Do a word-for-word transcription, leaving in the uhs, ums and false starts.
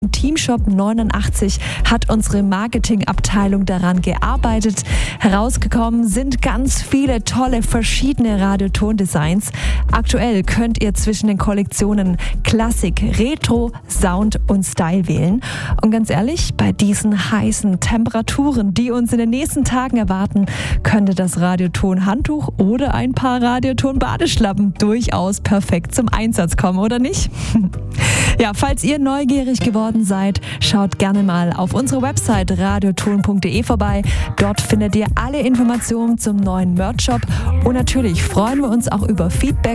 Teamshop neunundachtzig hat unsere Marketingabteilung daran gearbeitet. Herausgekommen sind ganz viele tolle verschiedene Radiotondesigns. Aktuell könnt ihr zwischen den Kollektionen Klassik, Retro, Sound und Style wählen. Und ganz ehrlich, bei diesen heißen Temperaturen, die uns in den nächsten Tagen erwarten, könnte das Radioton-Handtuch oder ein paar Radioton-Badeschlappen durchaus perfekt zum Einsatz kommen, oder nicht? Ja, falls ihr neugierig geworden seid, schaut gerne mal auf unserer Website radioton punkt de vorbei. Dort findet ihr alle Informationen zum neuen Merch-Shop und natürlich freuen wir uns auch über Feedback